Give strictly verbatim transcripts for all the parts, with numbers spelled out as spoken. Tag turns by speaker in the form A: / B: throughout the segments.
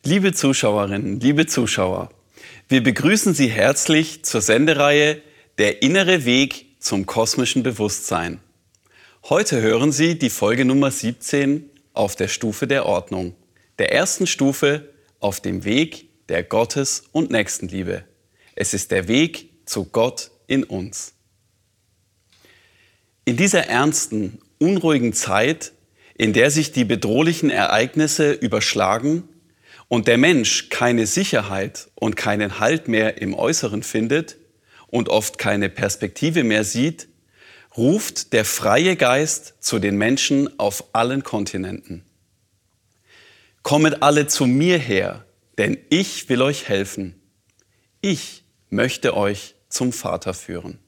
A: Liebe Zuschauerinnen, liebe Zuschauer, wir begrüßen Sie herzlich zur Sendereihe Der innere Weg zum kosmischen Bewusstsein. Heute hören Sie die Folge Nummer siebzehn auf der Stufe der Ordnung, der ersten Stufe auf dem Weg der Gottes- und Nächstenliebe. Es ist der Weg zu Gott in uns. In dieser ernsten, unruhigen Zeit, in der sich die bedrohlichen Ereignisse überschlagen und der Mensch keine Sicherheit und keinen Halt mehr im Äußeren findet und oft keine Perspektive mehr sieht, ruft der freie Geist zu den Menschen auf allen Kontinenten. Kommet alle zu mir her, denn ich will euch helfen. Ich möchte euch zum Vater führen.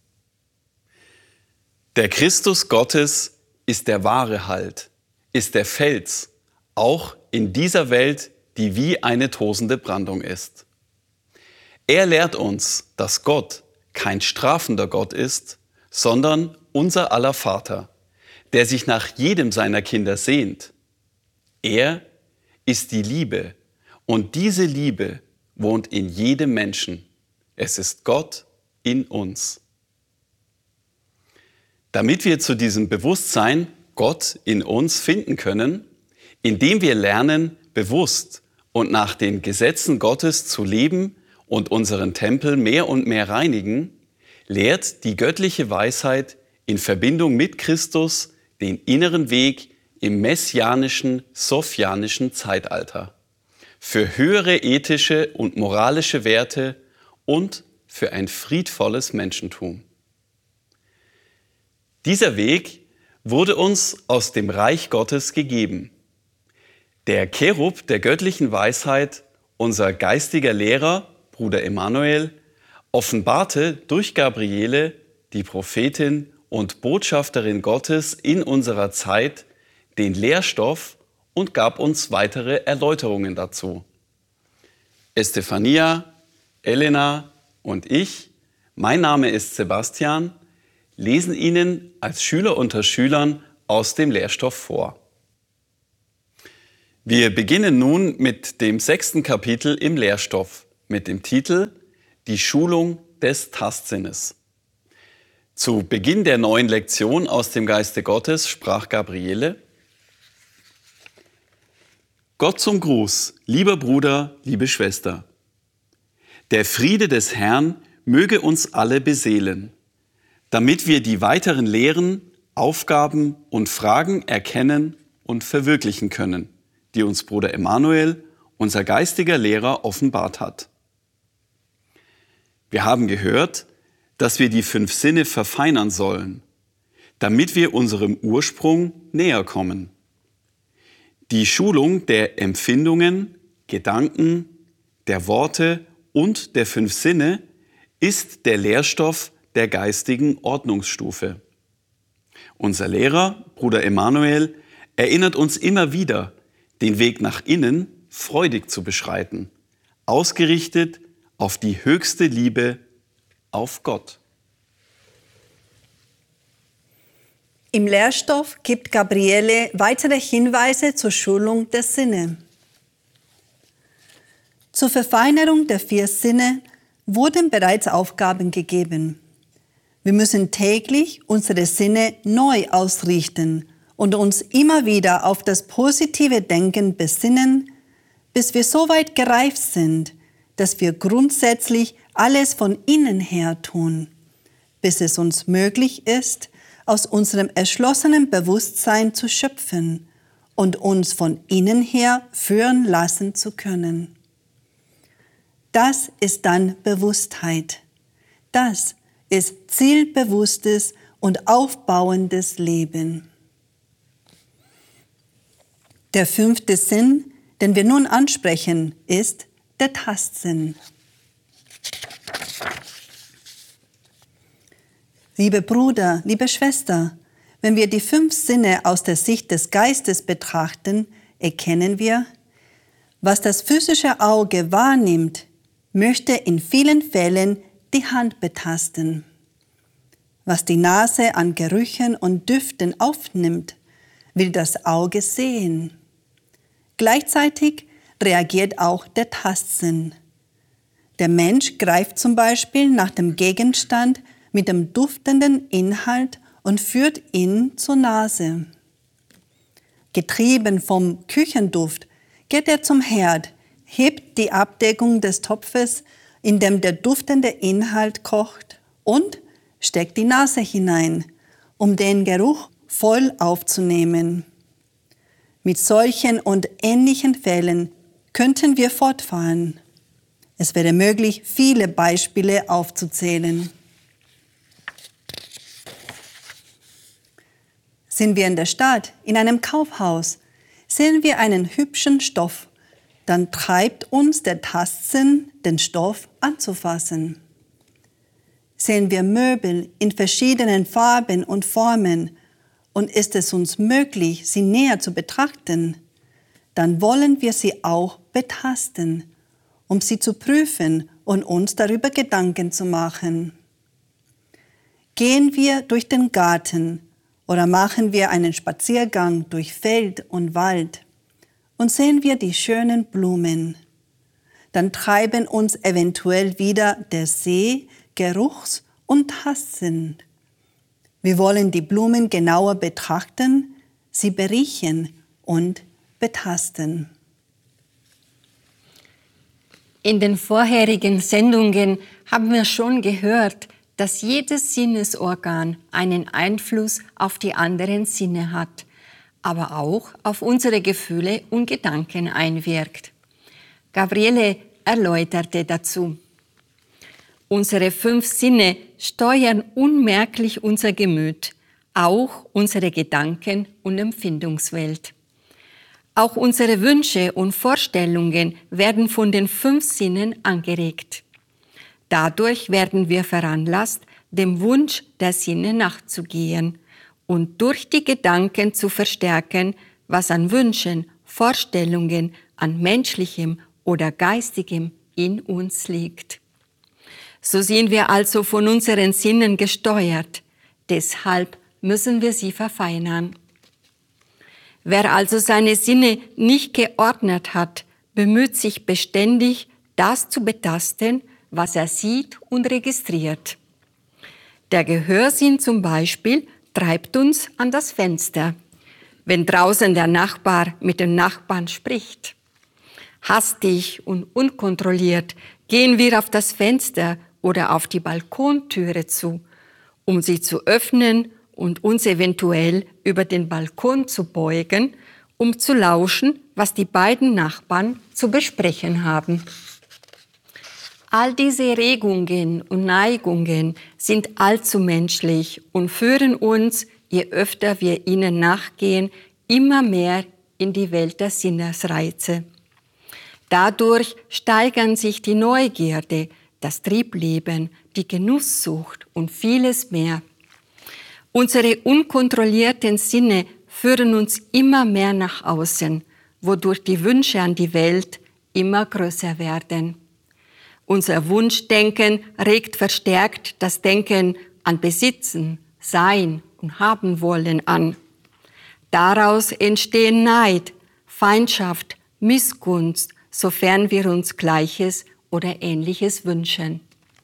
A: Der Christus Gottes ist der wahre Halt, ist der Fels, auch in dieser Welt, die wie eine tosende Brandung ist. Er lehrt uns, dass Gott kein strafender Gott ist, sondern unser aller Vater, der sich nach jedem seiner Kinder sehnt. Er ist die Liebe und diese Liebe wohnt in jedem Menschen. Es ist Gott in uns. Damit wir zu diesem Bewusstsein Gott in uns finden können, indem wir lernen, bewusst und nach den Gesetzen Gottes zu leben und unseren Tempel mehr und mehr reinigen, lehrt die göttliche Weisheit in Verbindung mit Christus den inneren Weg im messianischen, sophianischen Zeitalter für höhere ethische und moralische Werte und für ein friedvolles Menschentum. Dieser Weg wurde uns aus dem Reich Gottes gegeben. Der Cherub der göttlichen Weisheit, unser geistiger Lehrer, Bruder Emanuel, offenbarte durch Gabriele, die Prophetin und Botschafterin Gottes in unserer Zeit, den Lehrstoff und gab uns weitere Erläuterungen dazu. Estefania, Elena und ich, mein Name ist Sebastian, lesen Ihnen als Schüler unter Schülern aus dem Lehrstoff vor. Wir beginnen nun mit dem sechsten Kapitel im Lehrstoff mit dem Titel Die Schulung des Tastsinnes. Zu Beginn der neuen Lektion aus dem Geiste Gottes sprach Gabriele: Gott zum Gruß, lieber Bruder, liebe Schwester. Der Friede des Herrn möge uns alle beseelen, damit wir die weiteren Lehren, Aufgaben und Fragen erkennen und verwirklichen können, die uns Bruder Emanuel, unser geistiger Lehrer, offenbart hat. Wir haben gehört, dass wir die fünf Sinne verfeinern sollen, damit wir unserem Ursprung näher kommen. Die Schulung der Empfindungen, Gedanken, der Worte und der fünf Sinne ist der Lehrstoff der geistigen Ordnungsstufe. Unser Lehrer, Bruder Emanuel, erinnert uns immer wieder, den Weg nach innen freudig zu beschreiten, ausgerichtet auf die höchste Liebe, auf Gott.
B: Im Lehrstoff gibt Gabriele weitere Hinweise zur Schulung der Sinne. Zur Verfeinerung der vier Sinne wurden bereits Aufgaben gegeben. Wir müssen täglich unsere Sinne neu ausrichten und uns immer wieder auf das positive Denken besinnen, bis wir so weit gereift sind, dass wir grundsätzlich alles von innen her tun, bis es uns möglich ist, aus unserem erschlossenen Bewusstsein zu schöpfen und uns von innen her führen lassen zu können. Das ist dann Bewusstheit. Das ist zielbewusstes und aufbauendes Leben. Der fünfte Sinn, den wir nun ansprechen, ist der Tastsinn. Liebe Bruder, liebe Schwester, wenn wir die fünf Sinne aus der Sicht des Geistes betrachten, erkennen wir, was das physische Auge wahrnimmt, möchte in vielen Fällen die Hand betasten. Was die Nase an Gerüchen und Düften aufnimmt, will das Auge sehen. Gleichzeitig reagiert auch der Tastsinn. Der Mensch greift zum Beispiel nach dem Gegenstand mit dem duftenden Inhalt und führt ihn zur Nase. Getrieben vom Küchenduft geht er zum Herd, hebt die Abdeckung des Topfes, in dem der duftende Inhalt kocht, und steckt die Nase hinein, um den Geruch voll aufzunehmen. Mit solchen und ähnlichen Fällen könnten wir fortfahren. Es wäre möglich, viele Beispiele aufzuzählen. Sind wir in der Stadt, in einem Kaufhaus, sehen wir einen hübschen Stoff, dann treibt uns der Tastsinn, den Stoff anzufassen. Sehen wir Möbel in verschiedenen Farben und Formen und ist es uns möglich, sie näher zu betrachten, dann wollen wir sie auch betasten, um sie zu prüfen und uns darüber Gedanken zu machen. Gehen wir durch den Garten oder machen wir einen Spaziergang durch Feld und Wald und sehen wir die schönen Blumen, dann treiben uns eventuell wieder der Seh-, Geruchs- und Tastsinn. Wir wollen die Blumen genauer betrachten, sie beriechen und betasten.
C: In den vorherigen Sendungen haben wir schon gehört, dass jedes Sinnesorgan einen Einfluss auf die anderen Sinne hat, aber auch auf unsere Gefühle und Gedanken einwirkt. Gabriele erläuterte dazu: Unsere fünf Sinne steuern unmerklich unser Gemüt, auch unsere Gedanken- und Empfindungswelt. Auch unsere Wünsche und Vorstellungen werden von den fünf Sinnen angeregt. Dadurch werden wir veranlasst, dem Wunsch der Sinne nachzugehen und durch die Gedanken zu verstärken, was an Wünschen, Vorstellungen, an menschlichem oder geistigem in uns liegt. So sind wir also von unseren Sinnen gesteuert. Deshalb müssen wir sie verfeinern. Wer also seine Sinne nicht geordnet hat, bemüht sich beständig, das zu betasten, was er sieht und registriert. Der Gehörsinn zum Beispiel treibt uns an das Fenster, wenn draußen der Nachbar mit dem Nachbarn spricht. Hastig und unkontrolliert gehen wir auf das Fenster oder auf die Balkontüre zu, um sie zu öffnen und uns eventuell über den Balkon zu beugen, um zu lauschen, was die beiden Nachbarn zu besprechen haben. All diese Regungen und Neigungen sind allzu menschlich und führen uns, je öfter wir ihnen nachgehen, immer mehr in die Welt der Sinnesreize. Dadurch steigern sich die Neugierde, das Triebleben, die Genusssucht und vieles mehr. Unsere unkontrollierten Sinne führen uns immer mehr nach außen, wodurch die Wünsche an die Welt immer größer werden. Unser Wunschdenken regt verstärkt das Denken an Besitzen, Sein und Haben wollen an. Daraus entstehen Neid, Feindschaft, Missgunst, sofern wir uns Gleiches oder Ähnliches wünschen.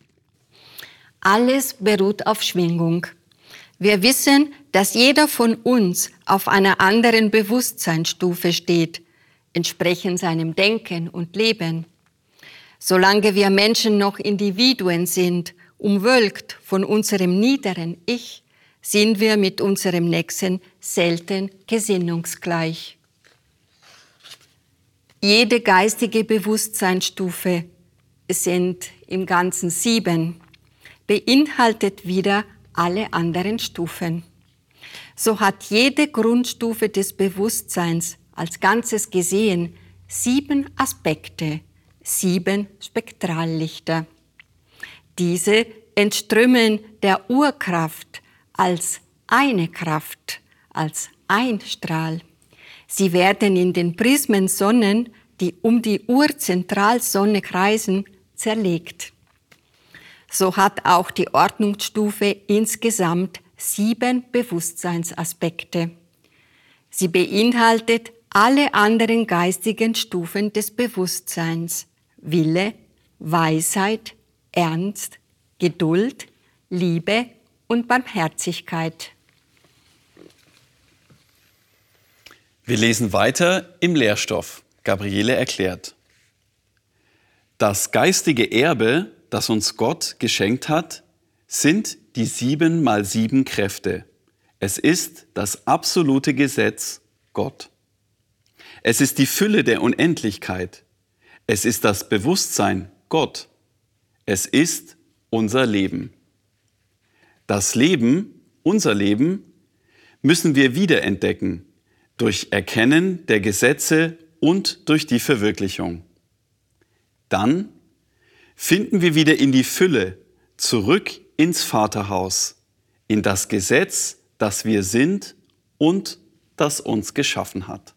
C: Alles beruht auf Schwingung. Wir wissen, dass jeder von uns auf einer anderen Bewusstseinsstufe steht, entsprechend seinem Denken und Leben. Solange wir Menschen noch Individuen sind, umwölkt von unserem niederen Ich, sind wir mit unserem Nächsten selten gesinnungsgleich. Jede geistige Bewusstseinsstufe, es sind im Ganzen sieben, beinhaltet wieder alle anderen Stufen. So hat jede Grundstufe des Bewusstseins als Ganzes gesehen sieben Aspekte, sieben Spektrallichter. Diese entströmen der Urkraft als eine Kraft, als ein Strahl. Sie werden in den Prismensonnen, die um die Urzentralsonne kreisen, zerlegt. So hat auch die Ordnungsstufe insgesamt sieben Bewusstseinsaspekte. Sie beinhaltet alle anderen geistigen Stufen des Bewusstseins: Wille, Weisheit, Ernst, Geduld, Liebe und Barmherzigkeit.
A: Wir lesen weiter im Lehrstoff. Gabriele erklärt: Das geistige Erbe, das uns Gott geschenkt hat, sind die sieben mal sieben Kräfte. Es ist das absolute Gesetz Gott. Es ist die Fülle der Unendlichkeit. Es ist das Bewusstsein Gott. Es ist unser Leben. Das Leben, unser Leben, müssen wir wiederentdecken durch Erkennen der Gesetze und durch die Verwirklichung. Dann finden wir wieder in die Fülle, zurück ins Vaterhaus, in das Gesetz, das wir sind und das uns geschaffen hat.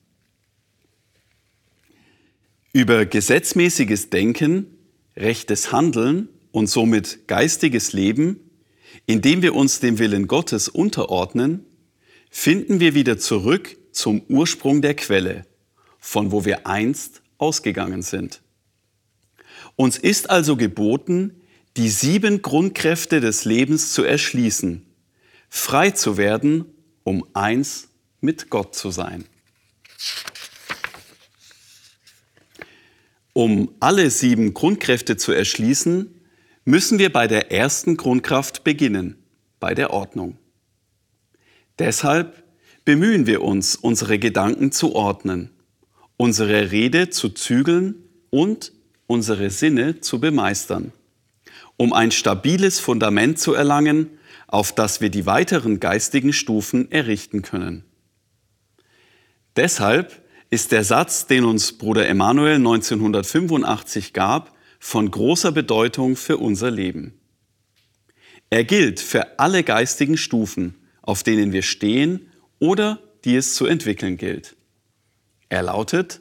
A: Über gesetzmäßiges Denken, rechtes Handeln und somit geistiges Leben, indem wir uns dem Willen Gottes unterordnen, finden wir wieder zurück zum Ursprung der Quelle, von wo wir einst ausgegangen sind. Uns ist also geboten, die sieben Grundkräfte des Lebens zu erschließen, frei zu werden, um eins mit Gott zu sein. Um alle sieben Grundkräfte zu erschließen, müssen wir bei der ersten Grundkraft beginnen, bei der Ordnung. Deshalb bemühen wir uns, unsere Gedanken zu ordnen, unsere Rede zu zügeln und unsere Sinne zu bemeistern, um ein stabiles Fundament zu erlangen, auf das wir die weiteren geistigen Stufen errichten können. Deshalb ist der Satz, den uns Bruder Emanuel neunzehnhundertfünfundachtzig gab, von großer Bedeutung für unser Leben. Er gilt für alle geistigen Stufen, auf denen wir stehen oder die es zu entwickeln gilt. Er lautet: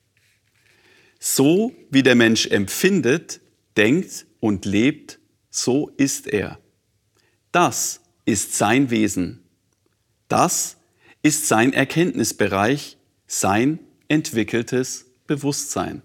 A: So wie der Mensch empfindet, denkt und lebt, so ist er. Das ist sein Wesen. Das ist sein Erkenntnisbereich, sein entwickeltes Bewusstsein.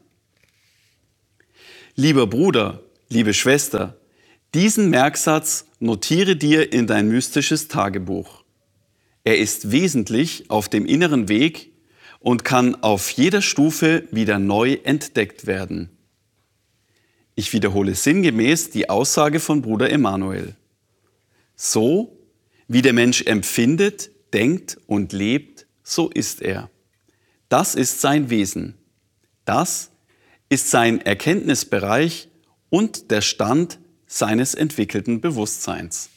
A: Lieber Bruder, liebe Schwester, diesen Merksatz notiere dir in dein mystisches Tagebuch. Er ist wesentlich auf dem inneren Weg und kann auf jeder Stufe wieder neu entdeckt werden. Ich wiederhole sinngemäß die Aussage von Bruder Emanuel. So wie der Mensch empfindet, denkt und lebt, so ist er. Das ist sein Wesen. Das ist sein Erkenntnisbereich und der Stand seines entwickelten Bewusstseins.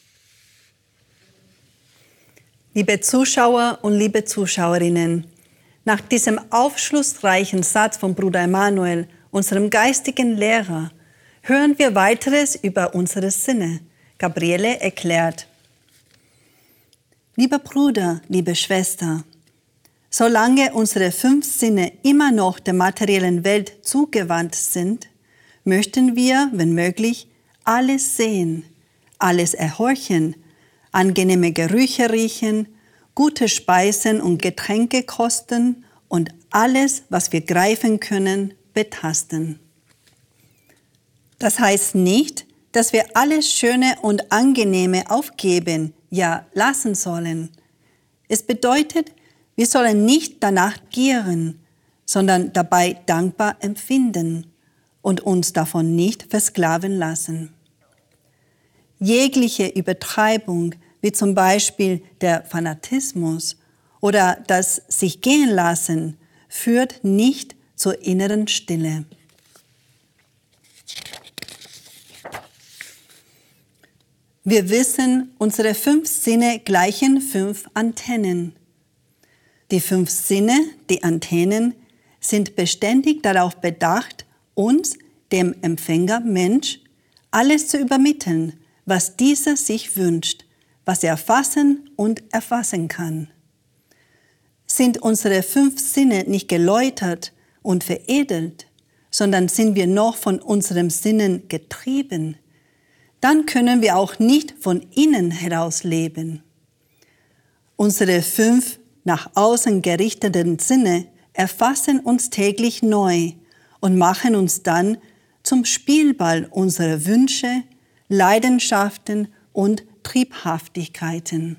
B: Liebe Zuschauer und liebe Zuschauerinnen, nach diesem aufschlussreichen Satz von Bruder Emanuel, unserem geistigen Lehrer, hören wir weiteres über unsere Sinne. Gabriele erklärt: Lieber Bruder, liebe Schwester, solange unsere fünf Sinne immer noch der materiellen Welt zugewandt sind, möchten wir, wenn möglich, alles sehen, alles erhorchen, angenehme Gerüche riechen, gute Speisen und Getränke kosten und alles, was wir greifen können, betasten. Das heißt nicht, dass wir alles Schöne und Angenehme aufgeben, ja lassen sollen. Es bedeutet, wir sollen nicht danach gieren, sondern dabei dankbar empfinden und uns davon nicht versklaven lassen. Jegliche Übertreibung, wie zum Beispiel der Fanatismus oder das sich gehen lassen, führt nicht zur inneren Stille. Wir wissen, unsere fünf Sinne gleichen fünf Antennen. Die fünf Sinne, die Antennen, sind beständig darauf bedacht, uns, dem Empfänger Mensch, alles zu übermitteln, was dieser sich wünscht, was er fassen und erfassen kann. Sind unsere fünf Sinne nicht geläutert und veredelt, sondern sind wir noch von unseren Sinnen getrieben, dann können wir auch nicht von innen heraus leben. Unsere fünf nach außen gerichteten Sinne erfassen uns täglich neu und machen uns dann zum Spielball unserer Wünsche, Leidenschaften und Triebhaftigkeiten.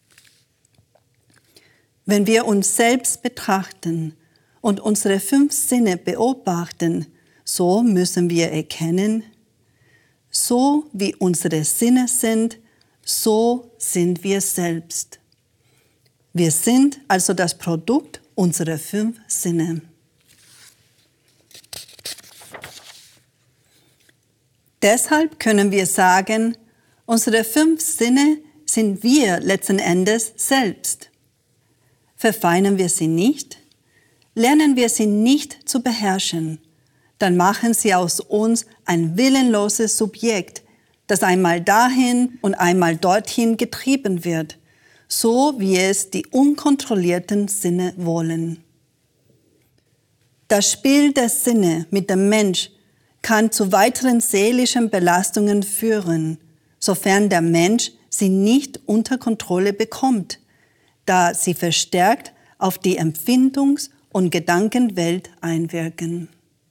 B: Wenn wir uns selbst betrachten und unsere fünf Sinne beobachten, so müssen wir erkennen, so wie unsere Sinne sind, so sind wir selbst. Wir sind also das Produkt unserer fünf Sinne. Deshalb können wir sagen, unsere fünf Sinne sind wir letzten Endes selbst. Verfeinern wir sie nicht, lernen wir sie nicht zu beherrschen, dann machen sie aus uns ein willenloses Subjekt, das einmal dahin und einmal dorthin getrieben wird, so wie es die unkontrollierten Sinne wollen. Das Spiel der Sinne mit dem Mensch kann zu weiteren seelischen Belastungen führen, sofern der Mensch sie nicht unter Kontrolle bekommt, da sie verstärkt auf die Empfindungs- und Gedankenwelt einwirken.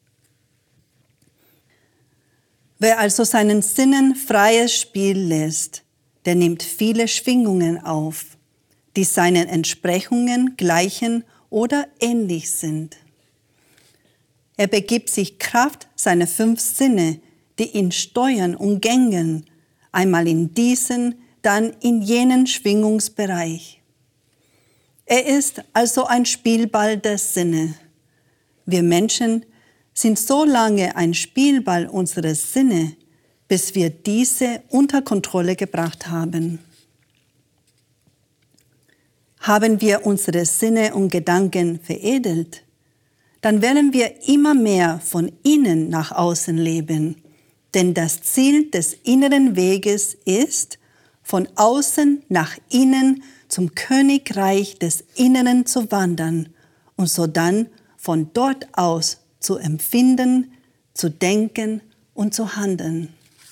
B: Wer also seinen Sinnen freies Spiel lässt, der nimmt viele Schwingungen auf, die seinen Entsprechungen gleichen oder ähnlich sind. Er begibt sich Kraft seiner fünf Sinne, die ihn steuern und gängeln, einmal in diesen, dann in jenen Schwingungsbereich. Er ist also ein Spielball der Sinne. Wir Menschen sind so lange ein Spielball unserer Sinne, bis wir diese unter Kontrolle gebracht haben. Haben wir unsere Sinne und Gedanken veredelt, dann werden wir immer mehr von innen nach außen leben, denn das Ziel des inneren Weges ist, von außen nach innen zum Königreich des Inneren zu wandern und so dann von dort aus zu empfinden, zu denken und zu handeln.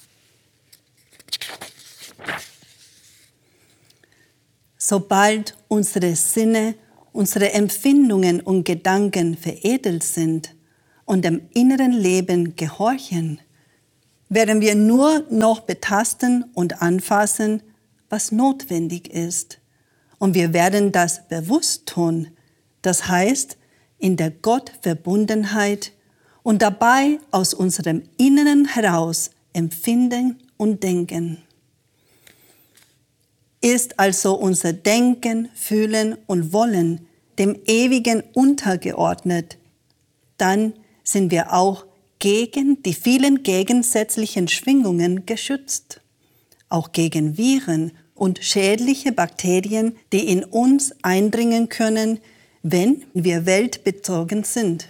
B: Sobald unsere Sinne, unsere Empfindungen und Gedanken veredelt sind und dem inneren Leben gehorchen, werden wir nur noch betasten und anfassen, was notwendig ist. Und wir werden das bewusst tun, das heißt in der Gottverbundenheit und dabei aus unserem Inneren heraus empfinden und denken. Ist also unser Denken, Fühlen und Wollen dem Ewigen untergeordnet, dann sind wir auch gegen die vielen gegensätzlichen Schwingungen geschützt, auch gegen Viren und schädliche Bakterien, die in uns eindringen können, wenn wir weltbezogen sind.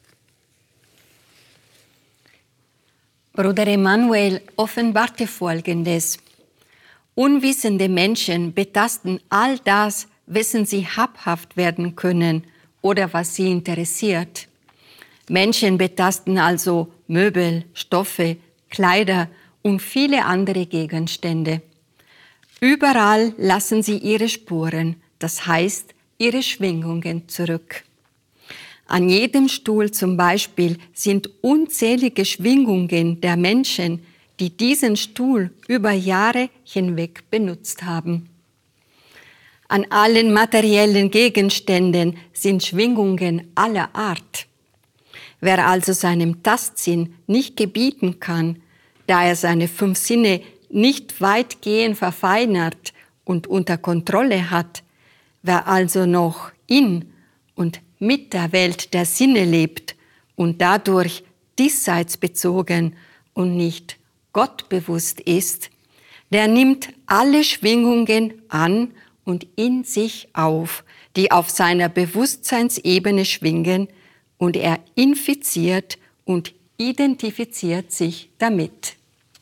C: Bruder Emanuel offenbarte Folgendes. Unwissende Menschen betasten all das, wessen sie habhaft werden können oder was sie interessiert. Menschen betasten also Möbel, Stoffe, Kleider und viele andere Gegenstände. Überall lassen sie ihre Spuren, das heißt ihre Schwingungen zurück. An jedem Stuhl zum Beispiel sind unzählige Schwingungen der Menschen, die diesen Stuhl über Jahre hinweg benutzt haben. An allen materiellen Gegenständen sind Schwingungen aller Art. Wer also seinem Tastsinn nicht gebieten kann, da er seine fünf Sinne nicht weitgehend verfeinert und unter Kontrolle hat, wer also noch in und mit der Welt der Sinne lebt und dadurch diesseitsbezogen und nicht gottbewusst ist, der nimmt alle Schwingungen an und in sich auf, die auf seiner Bewusstseinsebene schwingen, und er infiziert und identifiziert sich damit.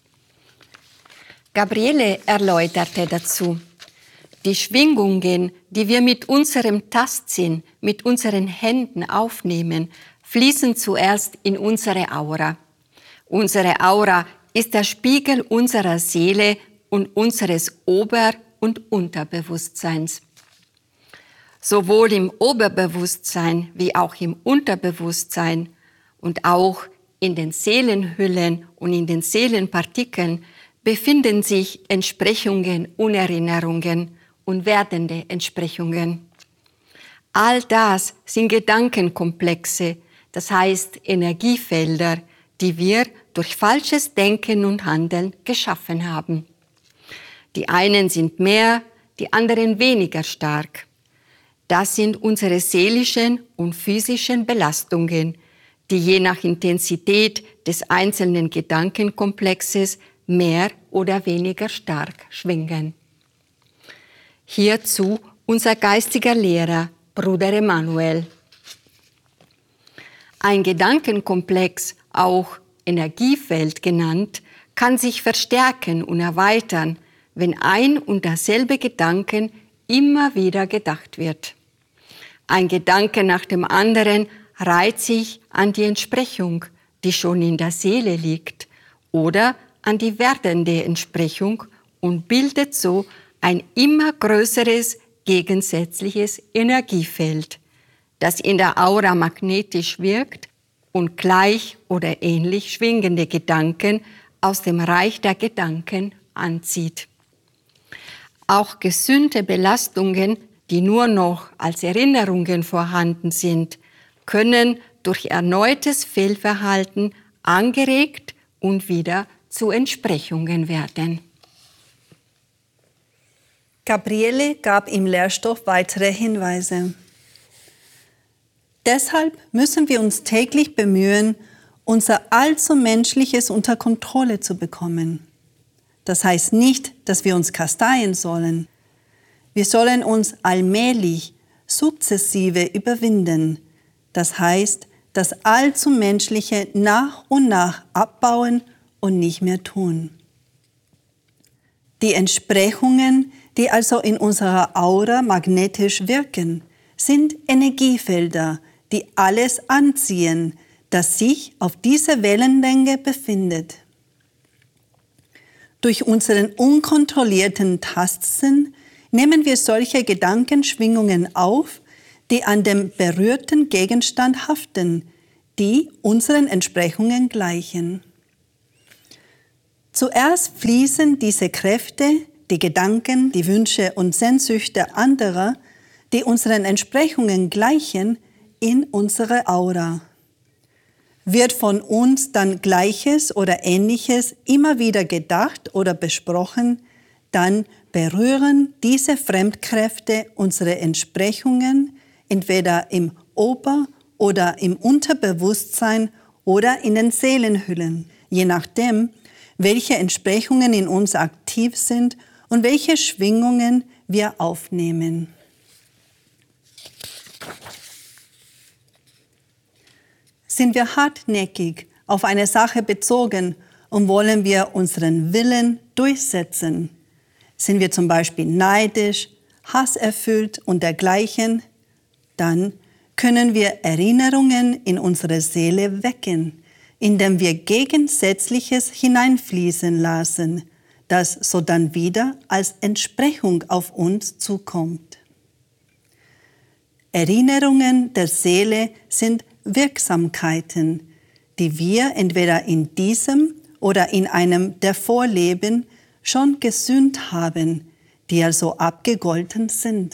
C: Gabriele erläuterte dazu: Die Schwingungen, die wir mit unserem Tastsinn, mit unseren Händen aufnehmen, fließen zuerst in unsere Aura. Unsere Aura ist der Spiegel unserer Seele und unseres Ober- und Unterbewusstseins. Sowohl im Oberbewusstsein wie auch im Unterbewusstsein und auch in den Seelenhüllen und in den Seelenpartikeln befinden sich Entsprechungen und Erinnerungen und werdende Entsprechungen. All das sind Gedankenkomplexe, das heißt Energiefelder, die wir durch falsches Denken und Handeln geschaffen haben. Die einen sind mehr, die anderen weniger stark. Das sind unsere seelischen und physischen Belastungen, die je nach Intensität des einzelnen Gedankenkomplexes mehr oder weniger stark schwingen. Hierzu unser geistiger Lehrer, Bruder Emanuel. Ein Gedankenkomplex, auch Energiefeld genannt, kann sich verstärken und erweitern, wenn ein und derselbe Gedanken immer wieder gedacht wird. Ein Gedanke nach dem anderen reiht sich an die Entsprechung, die schon in der Seele liegt, oder an die werdende Entsprechung und bildet so ein immer größeres gegensätzliches Energiefeld, das in der Aura magnetisch wirkt und gleich oder ähnlich schwingende Gedanken aus dem Reich der Gedanken anzieht. Auch gesunde Belastungen, die nur noch als Erinnerungen vorhanden sind, können durch erneutes Fehlverhalten angeregt und wieder zu Entsprechungen werden.
B: Gabriele gab im Lehrstoff weitere Hinweise. Deshalb müssen wir uns täglich bemühen, unser allzu Menschliches unter Kontrolle zu bekommen. Das heißt nicht, dass wir uns kasteien sollen. Wir sollen uns allmählich, sukzessive überwinden. Das heißt, das allzu Menschliche nach und nach abbauen und nicht mehr tun. Die Entsprechungen, die also in unserer Aura magnetisch wirken, sind Energiefelder, die alles anziehen, das sich auf dieser Wellenlänge befindet. Durch unseren unkontrollierten Tastsinn nehmen wir solche Gedankenschwingungen auf, die an dem berührten Gegenstand haften, die unseren Entsprechungen gleichen. Zuerst fließen diese Kräfte, die Gedanken, die Wünsche und Sehnsüchte anderer, die unseren Entsprechungen gleichen, in unsere Aura. Wird von uns dann Gleiches oder Ähnliches immer wieder gedacht oder besprochen, dann berühren diese Fremdkräfte unsere Entsprechungen entweder im Ober- oder im Unterbewusstsein oder in den Seelenhüllen, je nachdem, welche Entsprechungen in uns aktiv sind und welche Schwingungen wir aufnehmen. Sind wir hartnäckig auf eine Sache bezogen und wollen wir unseren Willen durchsetzen? Sind wir zum Beispiel neidisch, hasserfüllt und dergleichen? Dann können wir Erinnerungen in unsere Seele wecken, indem wir Gegensätzliches hineinfließen lassen, das sodann wieder als Entsprechung auf uns zukommt. Erinnerungen der Seele sind Wirksamkeiten, die wir entweder in diesem oder in einem der Vorleben schon gesühnt haben, die also abgegolten sind.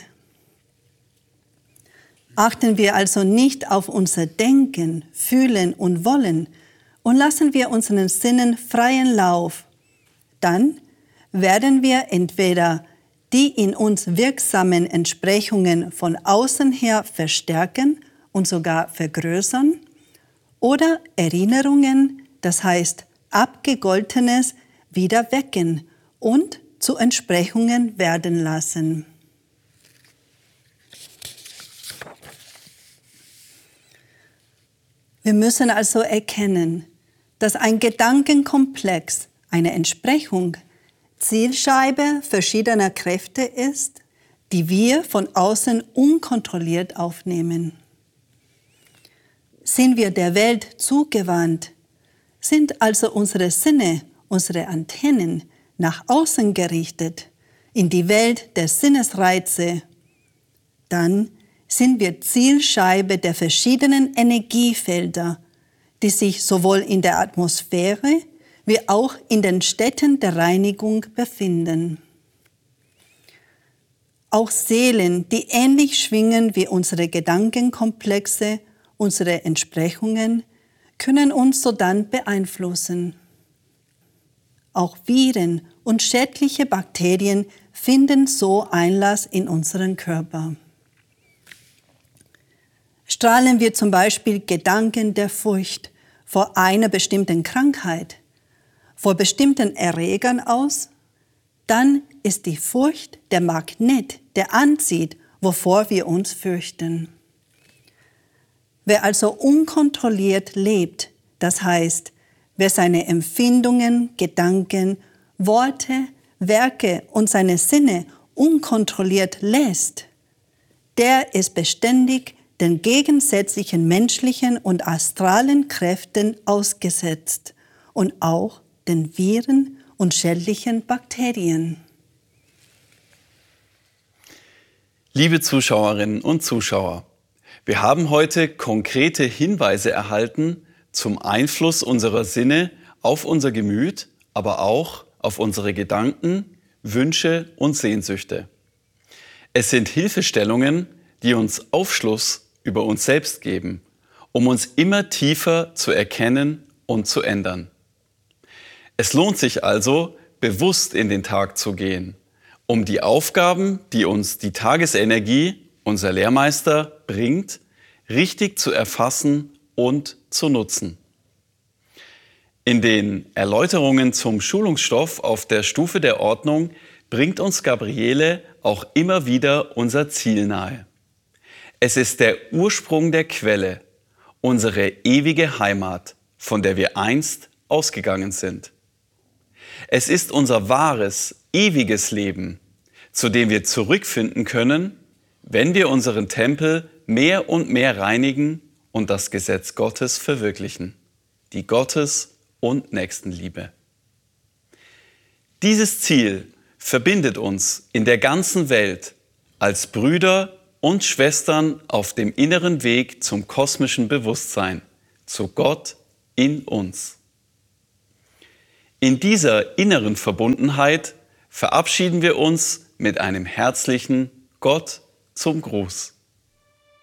B: Achten wir also nicht auf unser Denken, Fühlen und Wollen und lassen wir unseren Sinnen freien Lauf, dann werden wir entweder die in uns wirksamen Entsprechungen von außen her verstärken und sogar vergrößern oder Erinnerungen, das heißt Abgegoltenes, wieder wecken und zu Entsprechungen werden lassen. Wir müssen also erkennen, dass ein Gedankenkomplex, eine Entsprechung, Zielscheibe verschiedener Kräfte ist, die wir von außen unkontrolliert aufnehmen. Sind wir der Welt zugewandt, sind also unsere Sinne, unsere Antennen nach außen gerichtet, in die Welt der Sinnesreize, dann sind wir Zielscheibe der verschiedenen Energiefelder, die sich sowohl in der Atmosphäre wie auch in den Städten der Reinigung befinden. Auch Seelen, die ähnlich schwingen wie unsere Gedankenkomplexe, unsere Entsprechungen, können uns sodann beeinflussen. Auch Viren und schädliche Bakterien finden so Einlass in unseren Körper. Strahlen wir zum Beispiel Gedanken der Furcht vor einer bestimmten Krankheit, vor bestimmten Erregern aus, dann ist die Furcht der Magnet, der anzieht, wovor wir uns fürchten. Wer also unkontrolliert lebt, das heißt, wer seine Empfindungen, Gedanken, Worte, Werke und seine Sinne unkontrolliert lässt, der ist beständig den gegensätzlichen menschlichen und astralen Kräften ausgesetzt und auch den Viren und schädlichen Bakterien.
A: Liebe Zuschauerinnen und Zuschauer, wir haben heute konkrete Hinweise erhalten zum Einfluss unserer Sinne auf unser Gemüt, aber auch auf unsere Gedanken, Wünsche und Sehnsüchte. Es sind Hilfestellungen, die uns Aufschluss über uns selbst geben, um uns immer tiefer zu erkennen und zu ändern. Es lohnt sich also, bewusst in den Tag zu gehen, um die Aufgaben, die uns die Tagesenergie, unser Lehrmeister, bringt, richtig zu erfassen und zu nutzen. In den Erläuterungen zum Schulungsstoff auf der Stufe der Ordnung bringt uns Gabriele auch immer wieder unser Ziel nahe. Es ist der Ursprung der Quelle, unsere ewige Heimat, von der wir einst ausgegangen sind. Es ist unser wahres, ewiges Leben, zu dem wir zurückfinden können, wenn wir unseren Tempel mehr und mehr reinigen und das Gesetz Gottes verwirklichen, die Gottes- und Nächstenliebe. Dieses Ziel verbindet uns in der ganzen Welt als Brüder und Schwestern auf dem inneren Weg zum kosmischen Bewusstsein, zu Gott in uns. In dieser inneren Verbundenheit verabschieden wir uns mit einem herzlichen Gott zum Gruß.